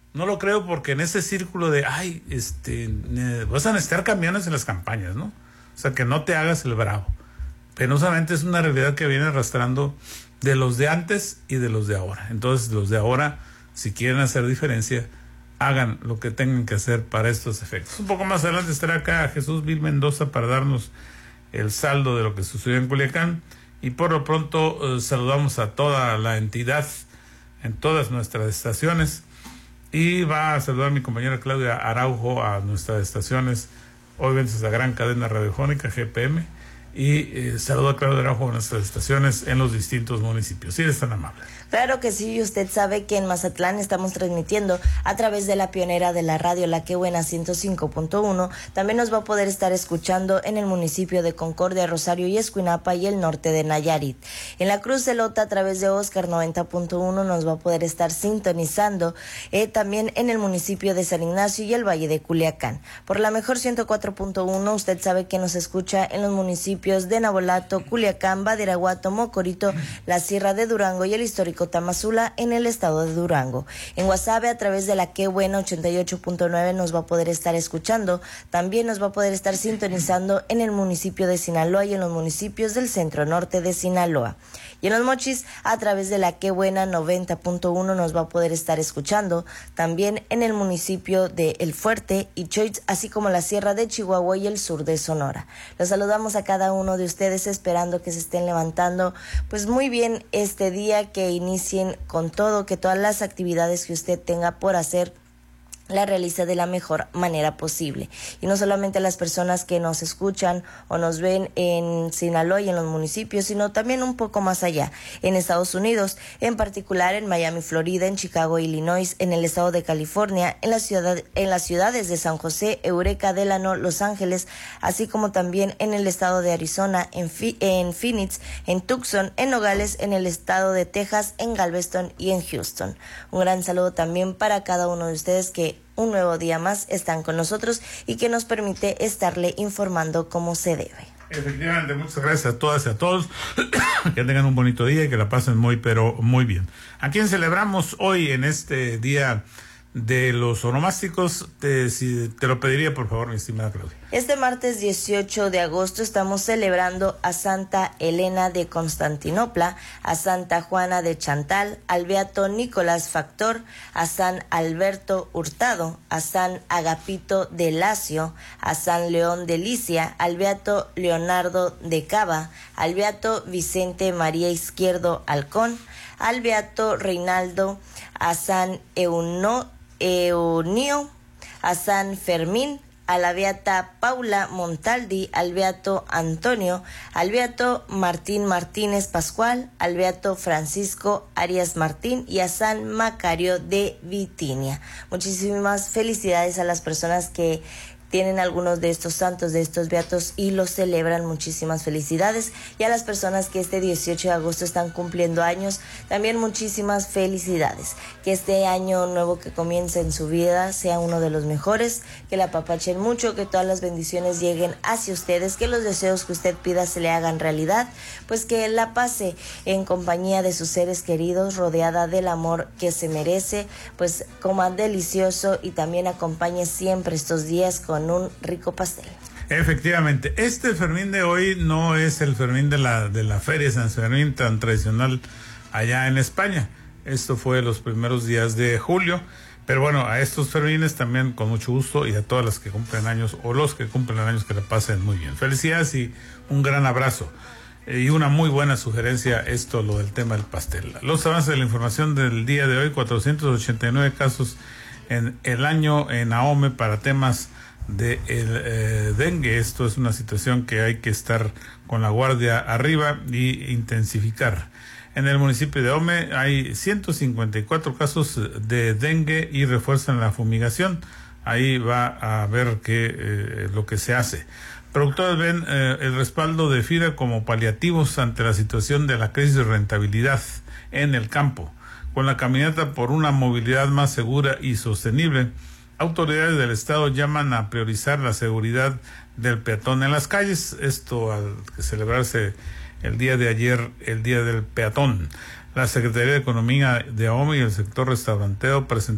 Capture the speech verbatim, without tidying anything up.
No lo creo porque en ese círculo de, ay, este, vas a necesitar camiones en las campañas, ¿no? O sea, que no te hagas el bravo. Penosamente es una realidad que viene arrastrando de los de antes y de los de ahora. Entonces, los de ahora, si quieren hacer diferencia, hagan lo que tengan que hacer para estos efectos. Un poco más adelante estará acá Jesús Vil Mendoza para darnos el saldo de lo que sucedió en Culiacán. Y por lo pronto eh, saludamos a toda la entidad en todas nuestras estaciones. Y va a saludar a mi compañera Claudia Araujo a nuestras estaciones, obviamente esa gran cadena radiofónica G P M. Y eh, saludo a Claudia Araujo a nuestras estaciones en los distintos municipios. Sí, es tan amable. Claro que sí, y usted sabe que en Mazatlán estamos transmitiendo a través de la pionera de la radio, La Que Buena ciento cinco punto uno. También nos va a poder estar escuchando en el municipio de Concordia, Rosario y Escuinapa y el norte de Nayarit. En la Cruz de Lota a través de Oscar noventa punto uno nos va a poder estar sintonizando eh, también en el municipio de San Ignacio y el Valle de Culiacán. Por la Mejor ciento cuatro punto uno usted sabe que nos escucha en los municipios de Nabolato, Culiacán, Badiraguato, Mocorito, la Sierra de Durango y el histórico Tamazula en el estado de Durango. En Guasave a través de La Que Buena ochenta y ocho punto nueve nos va a poder estar escuchando. También nos va a poder estar sintonizando en el municipio de Sinaloa y en los municipios del centro norte de Sinaloa. Y en Los Mochis a través de La Que Buena noventa punto uno nos va a poder estar escuchando. También en el municipio de El Fuerte y Choix, así como la Sierra de Chihuahua y el sur de Sonora. Los saludamos a cada uno de ustedes esperando que se estén levantando pues muy bien este día, que inicien con todo, que todas las actividades que usted tenga por hacer la realiza de la mejor manera posible. Y no solamente las personas que nos escuchan o nos ven en Sinaloa y en los municipios, sino también un poco más allá, en Estados Unidos, en particular en Miami, Florida, en Chicago, Illinois, en el estado de California, en la ciudad, en las ciudades de San José, Eureka, Delano, Los Ángeles, así como también en el estado de Arizona, en, Fi- en Phoenix, en Tucson, en Nogales, en el estado de Texas, en Galveston y en Houston. Un gran saludo también para cada uno de ustedes que un nuevo día más están con nosotros y que nos permite estarle informando como se debe. Efectivamente, muchas gracias a todas y a todos. Que tengan un bonito día y que la pasen muy, pero muy bien. ¿A quién celebramos hoy en este día de los onomásticos? Te, si, te lo pediría, por favor, mi estimada Claudia. Este martes dieciocho de agosto estamos celebrando a Santa Elena de Constantinopla, a Santa Juana de Chantal, al Beato Nicolás Factor, a San Alberto Hurtado, a San Agapito de Lacio, a San León de Licia, al Beato Leonardo de Cava, al Beato Vicente María Izquierdo Halcón, al Beato Reinaldo, a San Euno, Eunio, a San Fermín, a la Beata Paula Montaldi, al Beato Antonio, al Beato Martín Martínez Pascual, al Beato Francisco Arias Martín y a San Macario de Vitinia. Muchísimas felicidades a las personas que tienen algunos de estos santos, de estos beatos y los celebran. Muchísimas felicidades. Y a las personas que este dieciocho de agosto están cumpliendo años, también muchísimas felicidades. Que este año nuevo que comienza en su vida sea uno de los mejores, que la apapachen mucho, que todas las bendiciones lleguen hacia ustedes, que los deseos que usted pida se le hagan realidad, pues que la pase en compañía de sus seres queridos, rodeada del amor que se merece, pues coma delicioso y también acompañe siempre estos días con un rico pastel. Efectivamente, este Fermín de hoy no es el Fermín de la de la Feria San Fermín tan tradicional allá en España. Esto fue los primeros días de julio, pero bueno, a estos Fermines también con mucho gusto, y a todas las que cumplen años o los que cumplen años, que la pasen muy bien. Felicidades y un gran abrazo. Y una muy buena sugerencia esto, lo del tema del pastel. Los avances de la información del día de hoy: cuatrocientos ochenta y nueve casos en el año en Ahome para temas de el eh, dengue. Esto es una situación que hay que estar con la guardia arriba y intensificar. En el municipio de Ahome hay ciento cincuenta y cuatro casos de dengue y refuerzan la fumigación. Ahí va a ver qué eh, lo que se hace. Productores ven eh, el respaldo de FIRA como paliativos ante la situación de la crisis de rentabilidad en el campo. Con la caminata por una movilidad más segura y sostenible, autoridades del estado llaman a priorizar la seguridad del peatón en las calles. Esto al celebrarse el día de ayer, el Día del Peatón. La Secretaría de Economía de Ahome y el sector restaurantero presentaron